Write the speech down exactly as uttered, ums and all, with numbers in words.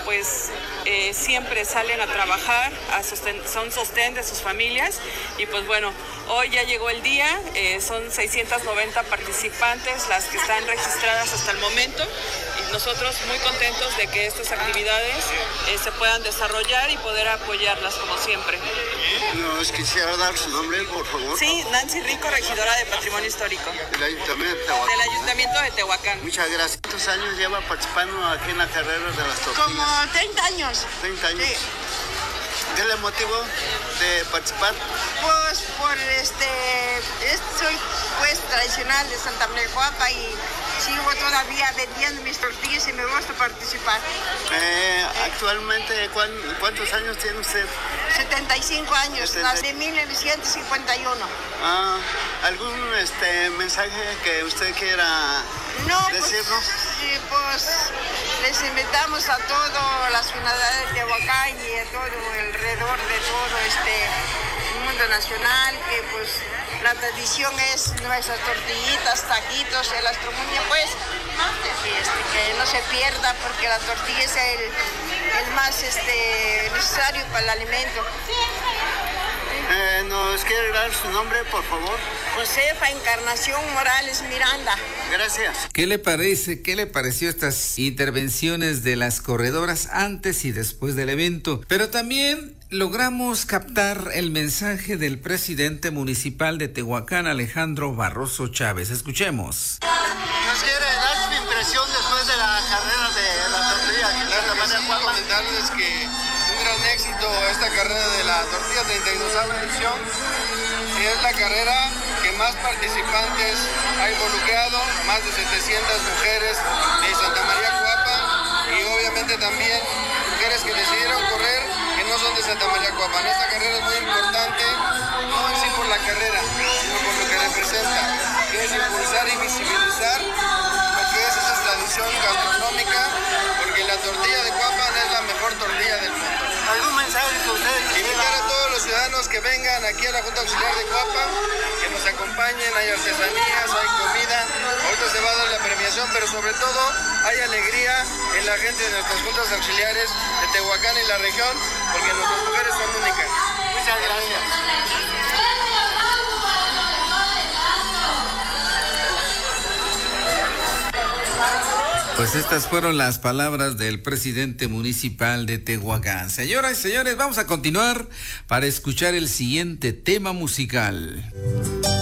pues eh, siempre salen a trabajar, a sosten- son sostén de sus familias y pues bueno, hoy ya llegó el día, eh, son seiscientas noventa participantes las que están registradas hasta el momento y nosotros muy contentos de que estas actividades eh, se puedan desarrollar y poder apoyarlas como siempre. Nos quisiera dar su nombre, por favor. Sí, Nancy Rico, regidora de Patrimonio Histórico. Del Ayuntamiento de Tehuacán. Del Ayuntamiento de Tehuacán. Muchas gracias. ¿Cuántos años lleva participando aquí en la carrera de las tortillas? Como treinta años. treinta años. Sí. ¿Qué le motivó de participar? Pues por este, es- soy pues tradicional de Santa María de Coapa y sigo todavía vendiendo mis tortillas y me gusta participar. Eh, actualmente, ¿cuán- ¿cuántos años tiene usted? setenta y cinco años, setenta. nací en mil novecientos cincuenta y uno. Ah, ¿algún este, mensaje que usted quiera No, pues, decirnos? sí, pues les invitamos a todas las ciudades de Tehuacán y a todo alrededor de todo este mundo nacional, que pues la tradición es nuestras tortillitas, taquitos, el astronomía, pues, y, este, que no se pierda porque la tortilla es el, el más este, necesario para el alimento. Eh, ¿Nos quiere dar su nombre, por favor? Josefa Encarnación Morales Miranda. Gracias. ¿Qué le parece? ¿Qué le pareció estas intervenciones de las corredoras antes y después del evento? Pero también logramos captar el mensaje del presidente municipal de Tehuacán, Alejandro Barroso Chávez. Escuchemos. ¿Nos quiere dar su impresión después de la carrera de la tortilla aquí en Santa María de Coapa? Comentarles que un gran éxito esta carrera de la tortilla treinta y dos edición. Es la carrera que más participantes ha involucrado, más de setecientas mujeres de Santa María Coapa y obviamente también mujeres que decidieron correr que no son de Santa María Coapa. Esta carrera es muy importante, no en sí por la carrera, sino por lo que representa, que es impulsar y visibilizar lo que es esa tradición gastronómica, porque la tortilla de Coapa es la mejor tortilla del mundo. ¿Algún mensaje que usted Invitar a quisiera? todos los ciudadanos que vengan aquí a la Junta Auxiliar de Coapa, que nos acompañen, hay artesanías, hay comida, ahorita se va a dar la premiación, pero sobre todo hay alegría en la gente de nuestras juntas auxiliares de Tehuacán y la región, porque nuestras mujeres son únicas. Muchas gracias. Pues estas fueron las palabras del presidente municipal de Tehuacán. Señoras y señores, vamos a continuar para escuchar el siguiente tema musical.